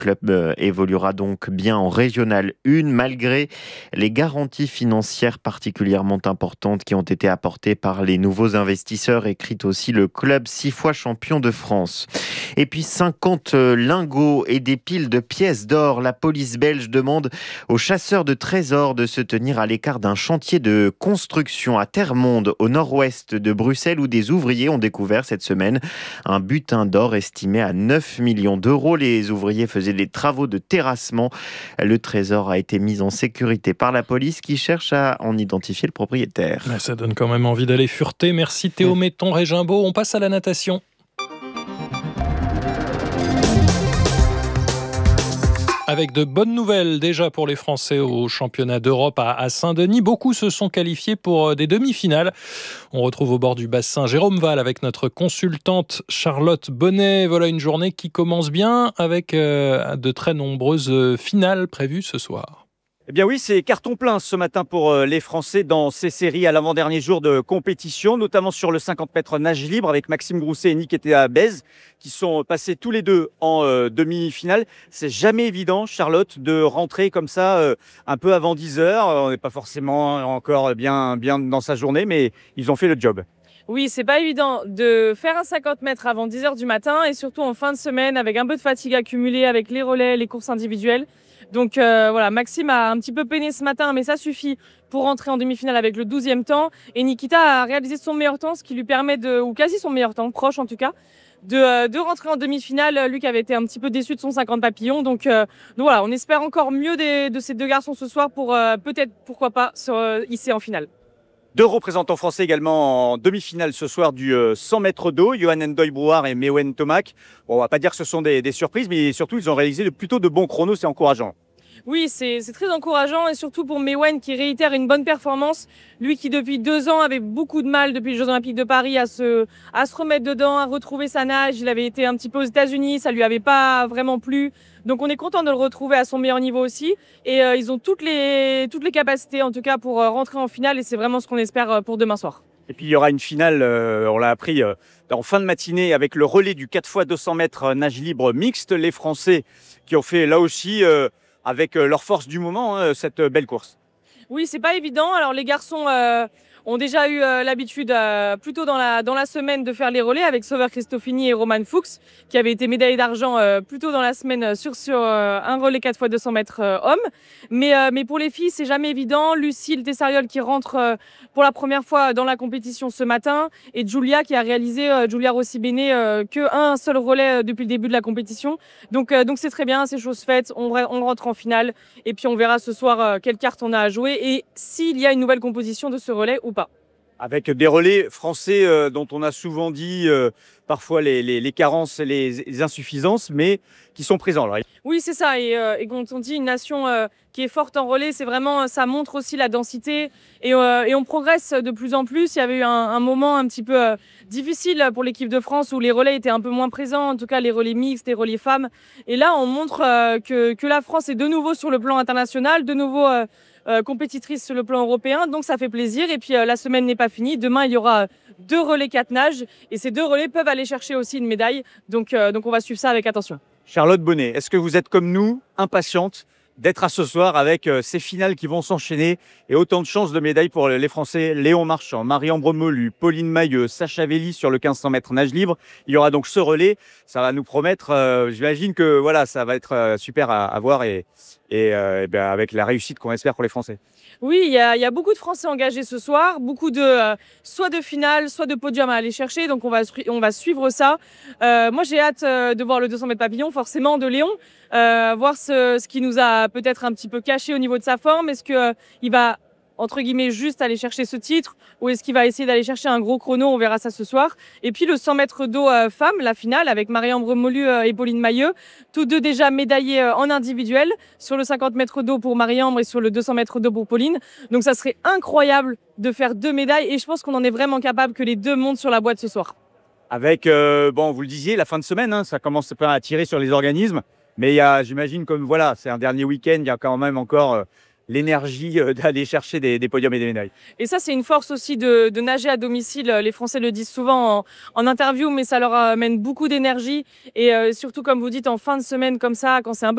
club évoluera donc bien en Régional 1 malgré les garanties financières particulièrement importantes qui ont été apportées par les nouveaux investisseurs, écrit aussi le club 6 fois champion de France. Et puis 50 lingots et des piles de pièces d'or. La police belge demande aux chasseurs de trésors de se tenir à l'écart d'un chantier de construction à Termonde, au nord-ouest de Bruxelles, où des ouvriers ont découvert cette semaine un butin d'or estimé à 9 millions d'euros. Les ouvriers faisaient des travaux de terrassement. Le trésor a été mis en sécurité par la police qui cherche à en identifier le propriétaire. Ça donne quand même envie d'aller fureter. Merci Théo Metton-Régimbaud. On passe à la natation. Avec de bonnes nouvelles déjà pour les Français au championnat d'Europe à Saint-Denis. Beaucoup se sont qualifiés pour des demi-finales. On retrouve au bord du bassin Jérôme Val avec notre consultante Charlotte Bonnet. Voilà une journée qui commence bien avec de très nombreuses finales prévues ce soir. Eh bien oui, c'est carton plein ce matin pour les Français dans ces séries à l'avant-dernier jour de compétition, notamment sur le 50 mètres nage libre avec Maxime Grousset et Nikéta Bèze qui sont passés tous les deux en demi-finale. C'est jamais évident, Charlotte, de rentrer comme ça un peu avant 10 heures. On n'est pas forcément encore bien dans sa journée, mais ils ont fait le job. Oui, c'est pas évident de faire un 50 mètres avant 10 heures du matin et surtout en fin de semaine avec un peu de fatigue accumulée avec les relais, les courses individuelles. Donc voilà, Maxime a un petit peu peiné ce matin, mais ça suffit pour rentrer en demi-finale avec le 12e temps. Et Nikita a réalisé son meilleur temps, ce qui lui permet ou quasi son meilleur temps, proche en tout cas, de rentrer en demi-finale. Lui qui avait été un petit peu déçu de son 50 papillons. Donc voilà, on espère encore mieux de ces deux garçons ce soir pour peut-être, pourquoi pas, se hisser en finale. Deux représentants français également en demi-finale ce soir du 100 mètres d'eau, Johan Ndoye-Brouard et Mewen Tomac. Bon, on va pas dire que ce sont des surprises, mais surtout ils ont réalisé plutôt de bons chronos, c'est encourageant. Oui, c'est très encourageant et surtout pour Mewen qui réitère une bonne performance. Lui qui depuis 2 ans avait beaucoup de mal depuis les Jeux Olympiques de Paris à se remettre dedans, à retrouver sa nage. Il avait été un petit peu aux États-Unis, ça lui avait pas vraiment plu. Donc on est content de le retrouver à son meilleur niveau aussi. Et ils ont toutes les capacités en tout cas pour rentrer en finale et c'est vraiment ce qu'on espère pour demain soir. Et puis il y aura une finale, on l'a appris en fin de matinée avec le relais du 4 x 200 mètres nage libre mixte. Les Français qui ont fait là aussi avec leur force du moment cette belle course. Oui, c'est pas évident. Alors les garçons ont déjà eu l'habitude plutôt dans la semaine de faire les relais avec Sauveur Christofini et Roman Fuchs qui avaient été médaillés d'argent plutôt dans la semaine sur un relais 4 x 200 mètres hommes. Mais pour les filles, c'est jamais évident. Lucille Tessariol qui rentre pour la première fois dans la compétition ce matin et Giulia qui a réalisé, Giulia Rossi-Bene, qu'un seul relais depuis le début de la compétition. Donc c'est très bien, c'est chose faite. On rentre en finale et puis on verra ce soir quelle carte on a à jouer et s'il y a une nouvelle composition de ce relais ou pas. Avec des relais français dont on a souvent dit parfois les carences et les insuffisances, mais qui sont présents. Alors. Oui, c'est ça. Et quand on dit une nation qui est forte en relais, c'est vraiment, ça montre aussi la densité. Et on progresse de plus en plus. Il y avait eu un moment un petit peu difficile pour l'équipe de France où les relais étaient un peu moins présents, en tout cas les relais mixtes, les relais femmes. Et là, on montre que la France est de nouveau sur le plan international, de nouveau compétitrice sur le plan européen, donc ça fait plaisir. Et puis la semaine n'est pas finie. Demain, il y aura 2 relais 4 nages et ces 2 relais peuvent aller chercher aussi une médaille. Donc on va suivre ça avec attention. Charlotte Bonnet, est-ce que vous êtes comme nous, impatiente d'être à ce soir avec ces finales qui vont s'enchaîner et autant de chances de médailles pour les Français? Léon Marchand, Marie-Ambre Molu, Pauline Mailleux, Sacha Velli sur le 1500 mètres nage libre. Il y aura donc ce relais. Ça va nous promettre, j'imagine que voilà, ça va être super à voir et avec la réussite qu'on espère pour les Français. Oui, il y a beaucoup de Français engagés ce soir, beaucoup soit de finale, soit de podium à aller chercher, donc on va suivre ça. Moi, j'ai hâte de voir le 200 mètres papillon, forcément, de Léon, voir ce qui nous a peut-être un petit peu caché au niveau de sa forme. Est-ce qu'il va, entre guillemets, juste aller chercher ce titre ou est-ce qu'il va essayer d'aller chercher un gros chrono? On verra ça ce soir. Et puis le 100 mètres d'eau femme, la finale avec Marie-Ambre Molu et Pauline Mailleux, tous deux déjà médaillés en individuel sur le 50 mètres d'eau pour Marie-Ambre et sur le 200 mètres d'eau pour Pauline. Donc ça serait incroyable de faire 2 médailles et je pense qu'on en est vraiment capable que les 2 montent sur la boîte ce soir. Avec, vous le disiez, la fin de semaine, ça commence à tirer sur les organismes. Mais il y a, j'imagine, comme voilà, c'est un dernier week-end, il y a quand même encore l'énergie d'aller chercher des podiums et des médailles. Et ça, c'est une force aussi de nager à domicile. Les Français le disent souvent en interview, mais ça leur amène beaucoup d'énergie. Et surtout, comme vous dites, en fin de semaine comme ça, quand c'est un peu